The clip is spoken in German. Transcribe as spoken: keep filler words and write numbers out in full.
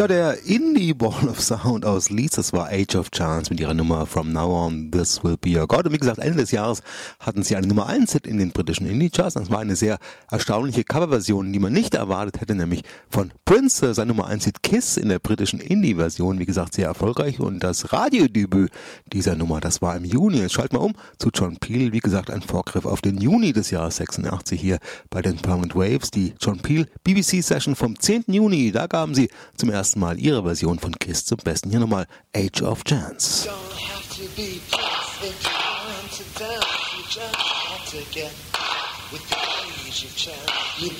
Tja, der Indie Ball of Sound aus Leeds, das war Age of Chance mit ihrer Nummer From Now On, This Will Be Your God. Und wie gesagt, Ende des Jahres hatten sie eine Nummer eins Hit in den britischen Indie-Charts. Das war eine sehr erstaunliche Coverversion, die man nicht erwartet hätte, nämlich von Prince, sein Nummer eins Hit Kiss in der britischen Indie-Version. Wie gesagt, sehr erfolgreich. Und das Radiodebüt dieser Nummer, das war im Juni. Jetzt schalten wir um zu John Peel. Wie gesagt, ein Vorgriff auf den Juni des Jahres sechsundachtzig hier bei den Permanent Waves. Die John Peel B B C-Session vom zehnten Juni. Da gaben sie zum ersten Mal ihre Version von Kiss zum Besten. Hier nochmal Age of Chance. Don't have to be Prince if you want to dance. You just have to get with the age of chance. You